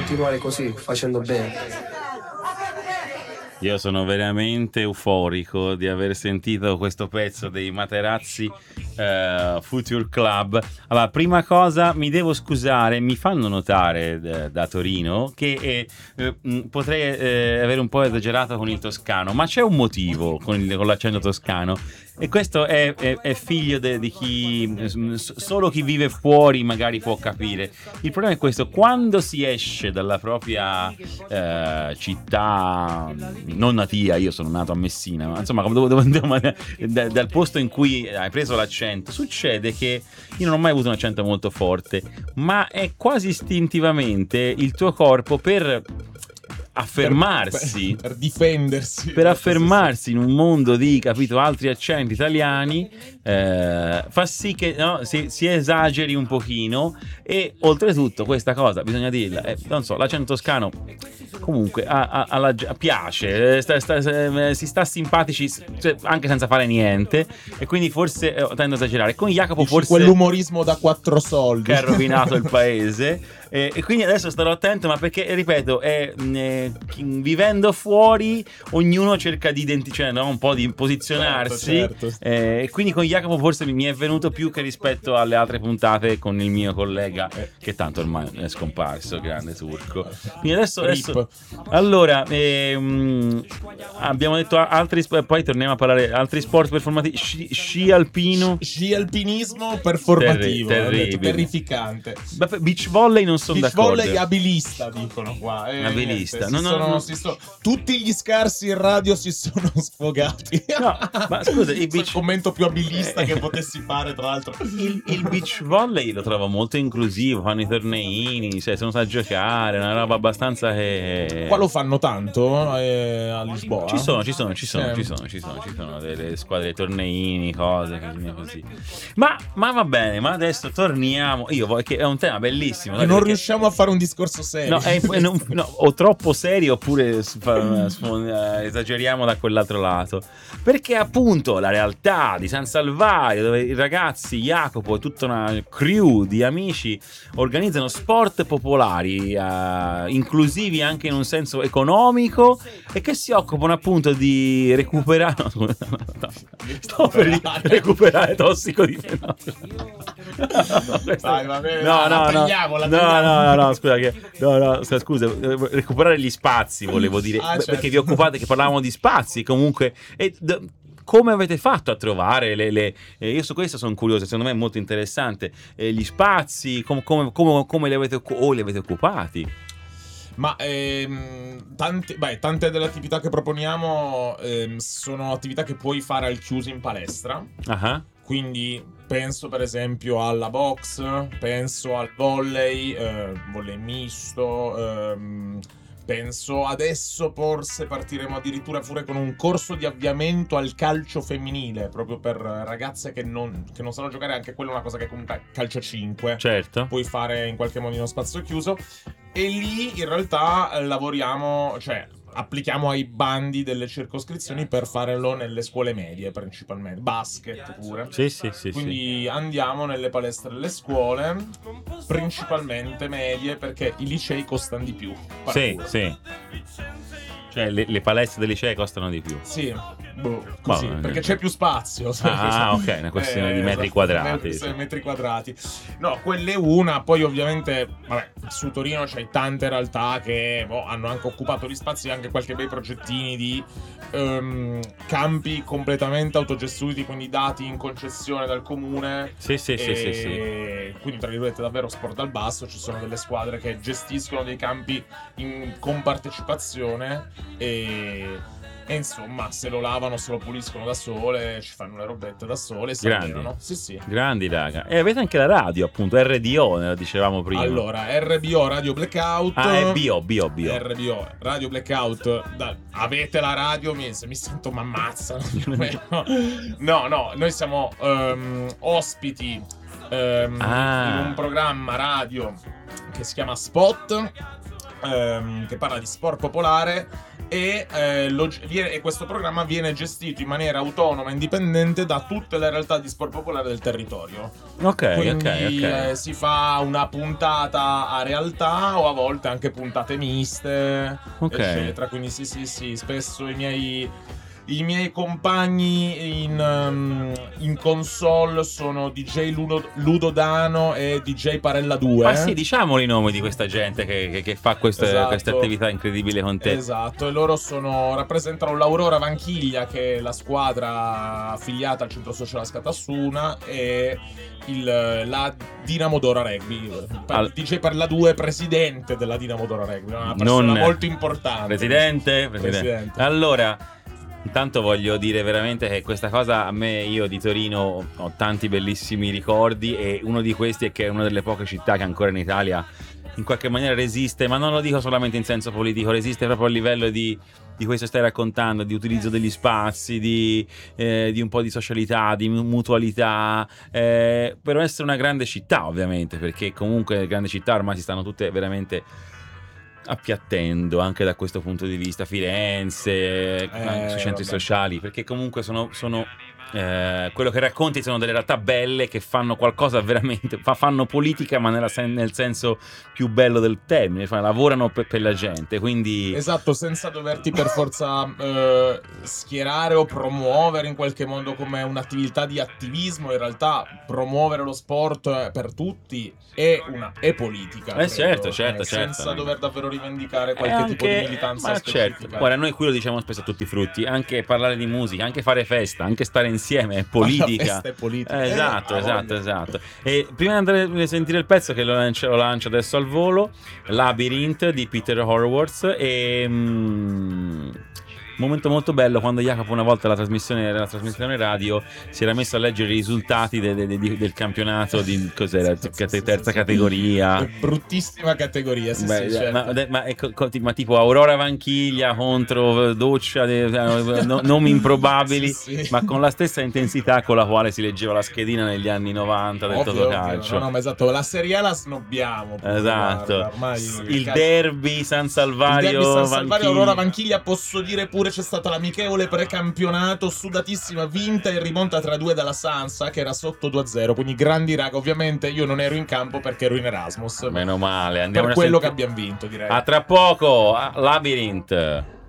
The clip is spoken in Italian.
continuare così, facendo bene. Io sono veramente euforico di aver sentito questo pezzo dei Materazzi Future Club. Allora, prima cosa mi devo scusare, mi fanno notare da Torino che potrei avere un po' esagerato con il toscano, ma c'è un motivo con l'accento toscano. E questo è figlio di chi solo chi vive fuori magari può capire. Il problema è questo: quando si esce dalla propria città non natia, io sono nato a Messina, ma insomma dal posto in cui hai preso l'accento, succede che io non ho mai avuto un accento molto forte, ma è quasi istintivamente il tuo corpo per affermarsi, per affermarsi in un mondo di, capito, altri accenti italiani, fa sì che si esageri un pochino. E oltretutto questa cosa bisogna dirla, non so, l'accento toscano comunque piace, si sta simpatici, cioè, anche senza fare niente, e quindi forse tendo a esagerare. Con Jacopo forse quell'umorismo da 4 soldi che ha rovinato il paese, e quindi adesso starò attento, ma perché, ripeto, vivendo fuori ognuno cerca di un po' di posizionarsi, certo. E quindi con Jacopo forse mi è venuto più che rispetto alle altre puntate con il mio collega che tanto ormai è scomparso, grande turco. Quindi adesso allora abbiamo detto altri, poi torniamo a parlare altri sport performativi. Sci alpinismo performativo, terrificante. Beach volley non sono d'accordo. Beach volley abilista, dicono qua. Abilista. Tutti gli scarsi in radio si sono sfogati. No, ma scusa, il commento più abilista che potessi fare, tra l'altro. Il beach volley lo trovo molto inclusivo, fanno i torneini, cioè sono a giocare, una roba abbastanza che... Qua lo fanno tanto a Lisboa. Ci sono delle squadre, torneini, cose così. Ma va bene, ma adesso torniamo. Che è un tema bellissimo. Non riusciamo a fare un discorso serio. O troppo serio, oppure esageriamo da quell'altro lato. Perché appunto la realtà di San Salvario, dove i ragazzi, Jacopo e tutta una crew di amici organizzano sport popolari, inclusivi anche in un senso economico, e che si occupano appunto di recuperare recuperare tossico di fenomeno. Vai, va bene, scusa, recuperare gli spazi, volevo dire, certo. Perché vi occupate, che parlavamo di spazi comunque, come avete fatto a trovare io su questo sono curioso, secondo me è molto interessante, gli spazi, come li avete occupati? Ma tante delle attività che proponiamo sono attività che puoi fare al chiuso in palestra. Uh-huh. Quindi penso per esempio alla box, penso al volley misto, penso adesso forse partiremo addirittura pure con un corso di avviamento al calcio femminile, proprio per ragazze che non sanno giocare. Anche quella è una cosa che comunque calcio 5 certo puoi fare in qualche modo in uno spazio chiuso, e lì in realtà lavoriamo, cioè applichiamo ai bandi delle circoscrizioni per farlo nelle scuole medie principalmente, basket pure. Sì. Quindi andiamo nelle palestre delle scuole, principalmente medie, perché i licei costano di più. Sì. Cioè le palestre dei licei costano di più. Sì, così, perché c'è più spazio. Ok, è una questione di metri quadrati. Metri quadrati. No, quella è una. Poi ovviamente, su Torino c'hai tante realtà che hanno anche occupato gli spazi, anche qualche bei progettini di campi completamente autogestiti, quindi dati in concessione dal comune. Sì. Quindi tra virgolette davvero sport dal basso. Ci sono delle squadre che gestiscono dei campi con partecipazione e insomma se lo lavano, se lo puliscono da sole, ci fanno le robette da sole, si allenano. Sì. Grandi, raga. E avete anche la radio, appunto, RDO, ne dicevamo prima. Allora, RBO, Radio Blackout. È BO. RBO, Radio Blackout. Avete la radio? Mi sento m'ammazzano. No, noi siamo ospiti in un programma radio che si chiama Spot, che parla di sport popolare e questo programma viene gestito in maniera autonoma, indipendente da tutte le realtà di sport popolare del territorio. Quindi si fa una puntata a realtà o a volte anche puntate miste, eccetera. Quindi sì, spesso i miei compagni in console sono DJ Ludo Dano e DJ Parella 2. Ah sì, diciamoli i nomi di questa gente che fa queste attività incredibili con te. Esatto, e loro rappresentano l'Aurora Vanchiglia, che è la squadra affiliata al centro sociale Scatassuna, e la Dinamo Dora Rugby. DJ Parella 2, presidente della Dinamo Dora Rugby, una persona molto importante. Presidente. Allora, intanto voglio dire veramente che questa cosa a me, io di Torino ho tanti bellissimi ricordi, e uno di questi è che è una delle poche città che ancora in Italia in qualche maniera resiste, ma non lo dico solamente in senso politico, resiste proprio a livello di questo stai raccontando, di utilizzo degli spazi, di un po' di socialità, di mutualità, per essere una grande città, ovviamente, perché comunque le grandi città ormai si stanno tutte veramente appiattendo anche da questo punto di vista, Firenze, sui centri sociali, perché comunque sono quello che racconti sono delle realtà belle che fanno qualcosa veramente, fanno politica, ma nel senso più bello del termine, lavorano per la gente, quindi esatto, senza doverti per forza schierare o promuovere in qualche modo come un'attività di attivismo. In realtà promuovere lo sport per tutti è politica, certo, senza dover davvero rivendicare qualche tipo di militanza specifica. Certo. Guarda, noi qui lo diciamo spesso a tutti i frutti, anche parlare di musica, anche fare festa, anche stare insieme è politica. La festa è politica. Esatto. E prima di andare a sentire il pezzo che lo lancio adesso al volo, Labyrinth di Peter Horowitz, e momento molto bello quando Jacopo una volta alla trasmissione radio si era messo a leggere i risultati del campionato di cos'era, terza categoria, bruttissima categoria, certo. ma tipo Aurora Vanchiglia contro Doccia, nomi improbabili, sì. Ma con la stessa intensità con la quale si leggeva la schedina negli anni 90 del Totocalcio. No, ma esatto, la Serie A la snobbiamo. Esatto. Guarda, ormai il derby San Salvario Aurora Vanchiglia, posso dire pure c'è stata l'amichevole precampionato sudatissima, vinta in rimonta 3-2 dalla Sansa, che era sotto 2-0, quindi grandi raga. Ovviamente io non ero in campo perché ero in Erasmus. Meno male, andiamo per quello che abbiamo vinto, direi. A tra poco, Labyrinth.